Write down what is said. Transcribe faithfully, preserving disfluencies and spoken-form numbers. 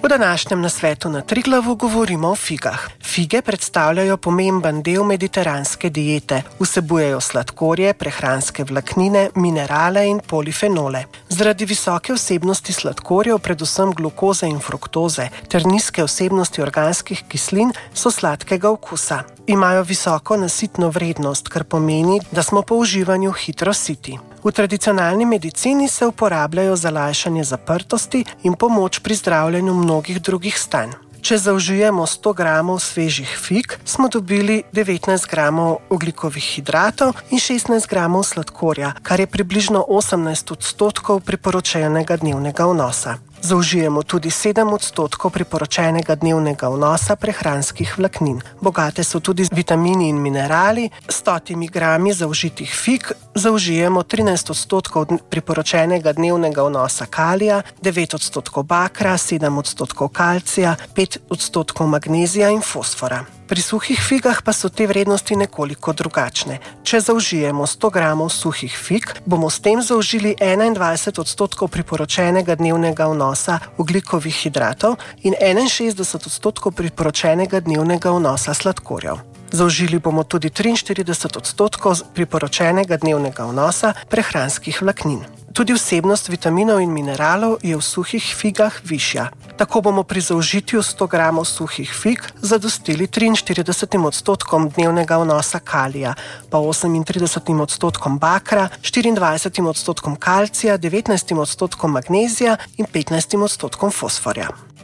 V današnjem nasvetu na Triglavu govorimo o figah. Fige predstavljajo pomemben del mediteranske diete. Vsebujejo sladkorje, prehranske vlaknine, minerale in polifenole. Zaradi visoke vsebnosti sladkorjev, predvsem glukoze in fruktoze, ter nizke vsebnosti organskih kislin, so sladkega okusa. Imajo visoko nasitno vrednost, kar pomeni, da smo po uživanju hitro siti. V tradicionalni medicini se uporabljajo za lajšanje zaprtosti in pomoč pri zdravljenju mnogih drugih stanj. Če zaužijemo sto gramov svežih fig, smo dobili devetnajst gramov ogljikovih hidratov in šestnajst gramov sladkorja, kar je približno osemnajst odstotkov priporočenega dnevnega vnosa. Zaužijemo tudi sedem odstotkov priporočenega dnevnega vnosa prehranskih vlaknin. Bogate so tudi z vitamini in minerali. S stotimi grami zaužitih fig zaužijemo trinajst odstotkov priporočenega dnevnega vnosa kalija, devet odstotkov bakra, sedem odstotkov kalcija, pet odstotkov magnezija in fosfora. Pri suhih figah pa so te vrednosti nekoliko drugačne. Če zaužijemo sto gramov suhih fig, bomo s tem zaužili enaindvajset odstotkov priporočenega dnevnega vnosa ogljikovih hidratov in enainšestdeset odstotkov priporočenega dnevnega vnosa sladkorjev. Zaužili bomo tudi triinštirideset odstotkov priporočenega dnevnega vnosa prehranskih vlaknin. Tudi vsebnost vitaminov in mineralov je v suhih figah višja. Tako bomo pri zaužitju sto gramov suhih fig zadostili triinštiridesetim odstotkom dnevnega vnosa kalija, pa osemintridesetim odstotkom bakra, štiriindvajsetim odstotkom kalcija, devetnajstim odstotkom magnezija in petnajstim odstotkom fosforja.